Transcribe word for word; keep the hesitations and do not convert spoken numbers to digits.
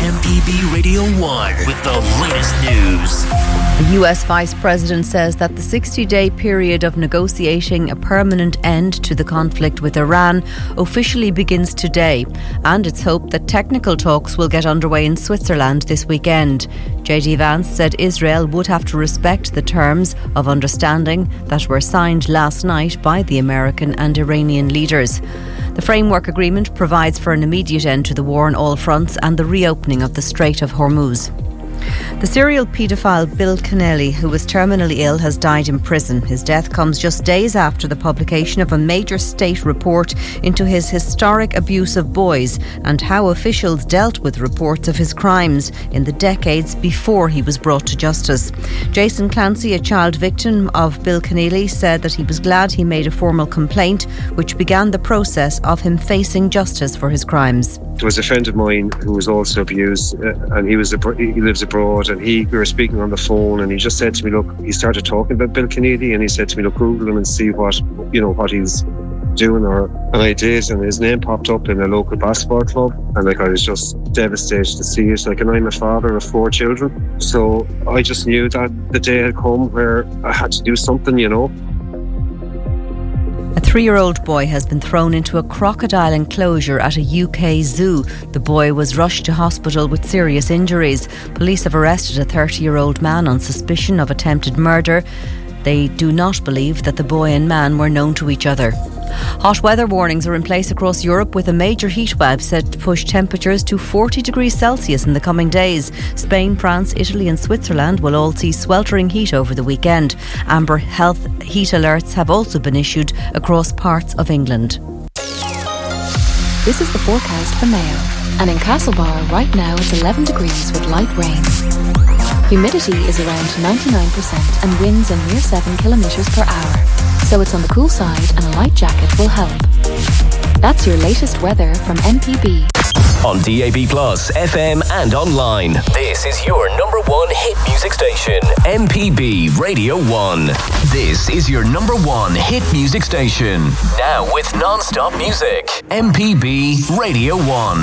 M P B Radio one with the latest news. The U S Vice President says that the sixty-day period of negotiating a permanent end to the conflict with Iran officially begins today, and it's hoped that technical talks will get underway in Switzerland this weekend. J D Vance said Israel would have to respect the terms of understanding that were signed last night by the American and Iranian leaders. The framework agreement provides for an immediate end to the war on all fronts and the reopening of the Strait of Hormuz. The serial paedophile Bill Kennelly, who was terminally ill, has died in prison. His death comes just days after the publication of a major state report into his historic abuse of boys and how officials dealt with reports of his crimes in the decades before he was brought to justice. Jason Clancy, a child victim of Bill Kennelly, said that he was glad he made a formal complaint, which began the process of him facing justice for his crimes. There was a friend of mine who was also abused, uh, and he was he lives abroad, and he we were speaking on the phone, and he just said to me, look, he started talking about Bill Kennedy, and he said to me, look, Google him and see what you know what he's doing, or and I did, and his name popped up in a local basketball club, and like I was just devastated to see it. Like, and I'm a father of four children, so I just knew that the day had come where I had to do something, you know. A three-year-old boy has been thrown into a crocodile enclosure at a U K zoo. The boy was rushed to hospital with serious injuries. Police have arrested a thirty-year-old man on suspicion of attempted murder. They do not believe that the boy and man were known to each other. Hot weather warnings are in place across Europe, with a major heatwave set to push temperatures to forty degrees Celsius in the coming days. Spain, France, Italy and Switzerland will all see sweltering heat over the weekend. Amber health heat alerts have also been issued across parts of England. This is the forecast for Mayo. And in Castlebar right now it's eleven degrees with light rain. Humidity is around ninety-nine percent and winds are near seven kilometres per hour. So it's on the cool side and a light jacket will help. That's your latest weather from M P B. On D A B Plus, F M and online. This is your number one hit music station, M P B Radio one. This is your number one hit music station. Now with non-stop music, M P B Radio one.